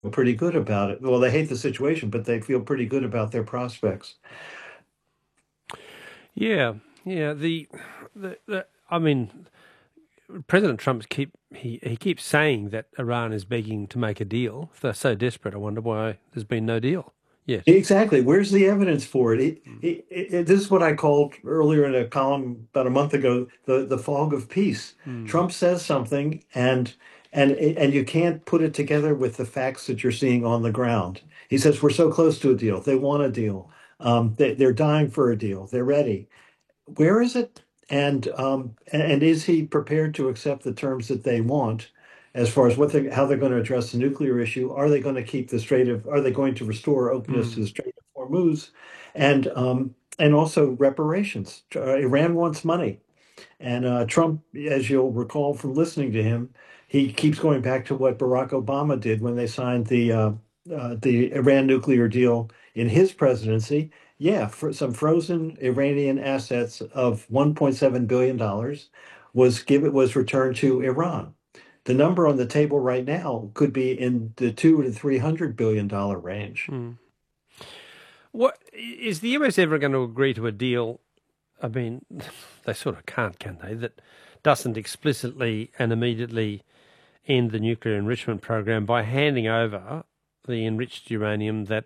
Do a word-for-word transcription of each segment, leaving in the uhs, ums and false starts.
feel pretty good about it. Well, they hate the situation, but they feel pretty good about their prospects. Yeah, yeah. The, the, the I mean, President Trump keep he, he keeps saying that Iran is begging to make a deal. If they're so desperate, I wonder why there's been no deal yet. Exactly. Where's the evidence for it? It, Mm. it, it? This is what I called earlier in a column about a month ago, the the fog of peace. Mm. Trump says something, and and and you can't put it together with the facts that you're seeing on the ground. He says we're so close to a deal. They want a deal. Um, they, they're dying for a deal. They're ready. Where is it? And um, and, and is he prepared to accept the terms that they want, as far as what they how they're going to address the nuclear issue? Are they going to keep the Strait of? Are they going to restore openness to Mm. the Strait of Hormuz, and um, and also reparations? Uh, Iran wants money, and uh, Trump, as you'll recall from listening to him, he keeps going back to what Barack Obama did when they signed the uh, uh, the Iran nuclear deal in his presidency. Yeah, for some frozen Iranian assets of one point seven billion dollars was given was returned to Iran. The number on the table right now could be in the two to three hundred billion dollar range. Mm. What is the U S ever going to agree to a deal? I mean, they sort of can't, can they? That doesn't explicitly and immediately end the nuclear enrichment program by handing over the enriched uranium that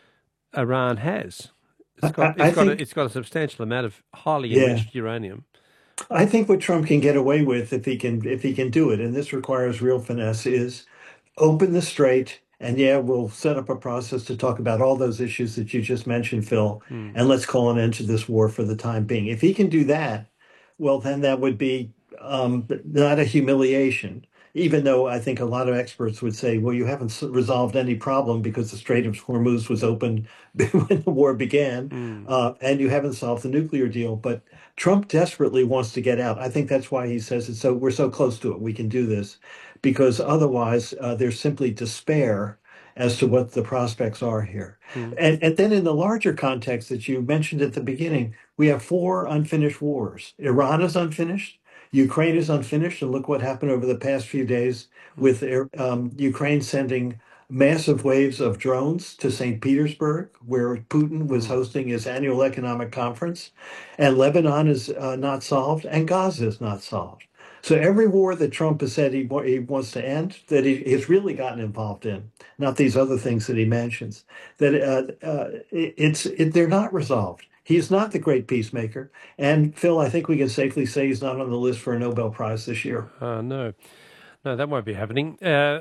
Iran has. It's I, got I it's I got a, think, it's got a substantial amount of highly yeah, enriched uranium. I think what Trump can get away with if he can if he can do it, and this requires real finesse, is open the strait. And yeah, we'll set up a process to talk about all those issues that you just mentioned, Phil, Mm. and let's call an end to this war for the time being. If he can do that, well, then that would be um, not a humiliation, even though I think a lot of experts would say, well, you haven't s- resolved any problem because the Strait of Hormuz was open when the war began, Mm. uh, and you haven't solved the nuclear deal. But Trump desperately wants to get out. I think that's why he says it's so we're so close to it. We can do this because otherwise uh, there's simply despair as to what the prospects are here. Mm. And, and then in the larger context that you mentioned at the beginning, we have four unfinished wars. Iran is unfinished. Ukraine is unfinished. And look what happened over the past few days Mm. with um, Ukraine sending massive waves of drones to Saint Petersburg, where Putin was Mm. hosting his annual economic conference. And Lebanon is uh, not solved, and Gaza is not solved. So every war that Trump has said he, wa- he wants to end, that he, he's really gotten involved in, not these other things that he mentions, that uh, uh, it, it's it, they're not resolved. He's not the great peacemaker. And Phil, I think we can safely say he's not on the list for a Nobel Prize this year. Uh, no, no, that won't be happening. Uh,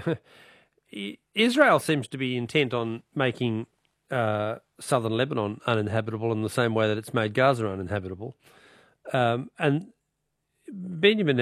Israel seems to be intent on making uh, southern Lebanon uninhabitable in the same way that it's made Gaza uninhabitable. Um, and Benjamin